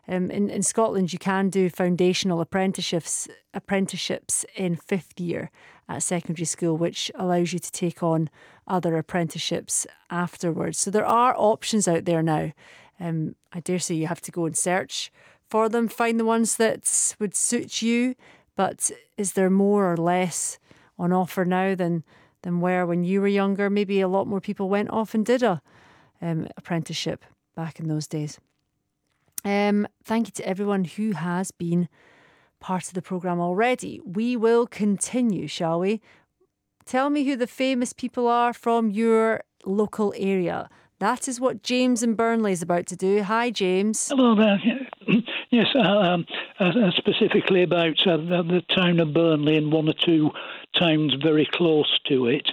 In Scotland, you can do foundational apprenticeships in fifth year at secondary school, which allows you to take on other apprenticeships afterwards. So there are options out there now. I dare say you have to go and search for them, find the ones that would suit you. But is there more or less on offer now than where when you were younger? Maybe a lot more people went off and did a apprenticeship back in those days. Thank you to everyone who has been part of the programme already. We will continue, shall we? Tell me who the famous people are from your local area. That is what James in Burnley is about to do. Hi, James. Hello there. Yes, specifically about the town of Burnley and one or two towns very close to it.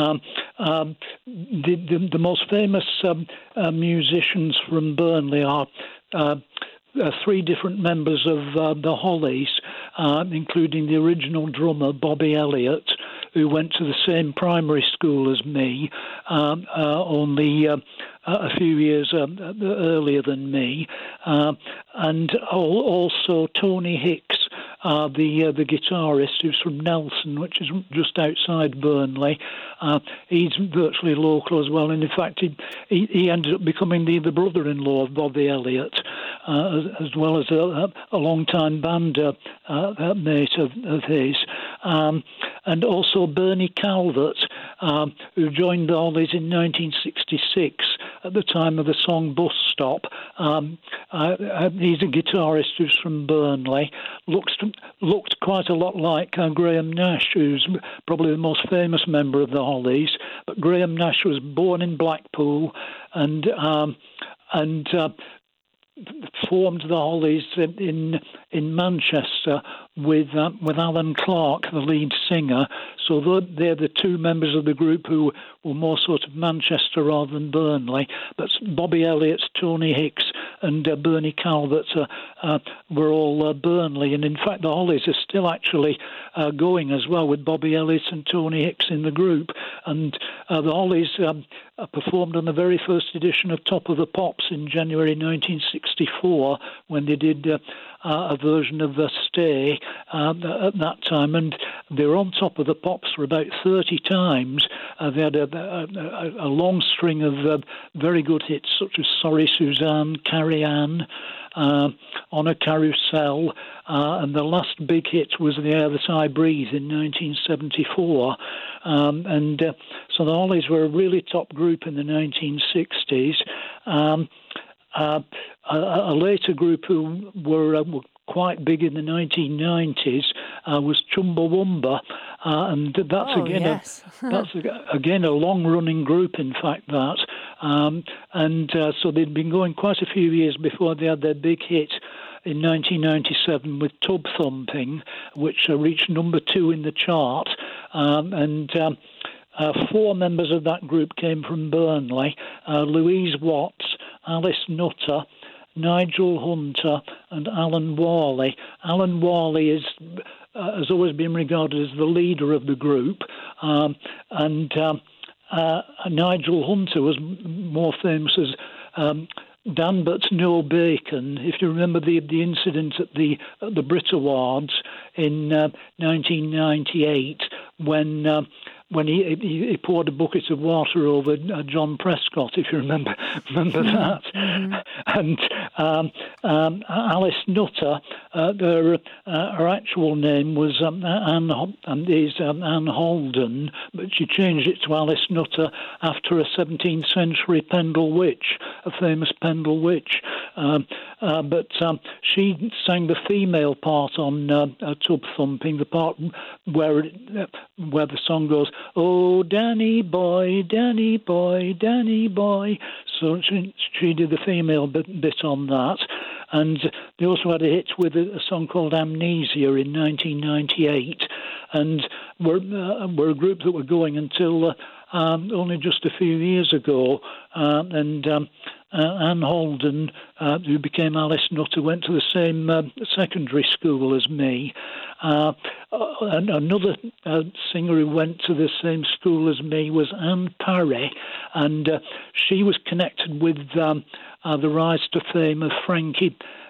The most famous musicians from Burnley are three different members of the Hollies, including the original drummer, Bobby Elliott, who went to the same primary school as me, only a few years earlier than me, and also Tony Hicks, the guitarist, who's from Nelson, which is just outside Burnley. He's virtually local as well, and in fact he ended up becoming the brother-in-law of Bobby Elliott, as well as a long-time band mate of his. And also Bernie Calvert, who joined the Hollies in 1966 at the time of the song Bus Stop. He's a guitarist who's from Burnley. Looked quite a lot like Graham Nash, who's probably the most famous member of the Hollies. But Graham Nash was born in Blackpool and formed the Hollies in Manchester with Alan Clark, the lead singer. So they're the two members of the group who were more sort of Manchester rather than Burnley. But Bobby Elliott, Tony Hicks, and Bernie Calvert were all Burnley. And in fact, the Hollies are still actually going as well, with Bobby Elliott and Tony Hicks in the group. And the Hollies performed on the very first edition of Top of the Pops in January 1964, when they did a version of Stay at that time, and they were on Top of the Pops for about 30 times. They had a long string of very good hits, such as Sorry Suzanne, Carrie Ann, On a Carousel, and the last big hit was The Air That I Breathe in 1974. So the Hollies were a really top group in the 1960s. A later group who were quite big in the 1990s was Chumbawamba, and that's again a long-running group. In fact, so they'd been going quite a few years before they had their big hit in 1997 with Tub Thumping, which reached number 2 in the chart, four members of that group came from Burnley: Louise Watts, Alice Nutter, Nigel Hunter, and Alan Worley. Alan Worley has always been regarded as the leader of the group, and Nigel Hunter was more famous as Dan But No Bacon. If you remember the incident at the Brit Awards in 1998, when he poured a bucket of water over John Prescott, if you remember that. Mm-hmm. And Alice Nutter, her actual name was Anne Holden, but she changed it to Alice Nutter after a 17th century Pendle witch, a famous Pendle witch. But she sang the female part on Tub Thumping, the part where the song goes, "Oh, Danny boy, Danny boy, Danny boy." So she did the female bit on that. And they also had a hit with a song called Amnesia in 1998. And we're a group that were going until only just a few years ago. Anne Holden, who became Alice Nutter, went to the same secondary school as me. And another singer who went to the same school as me was Anne Parry, and she was connected with the rise to fame of Frankie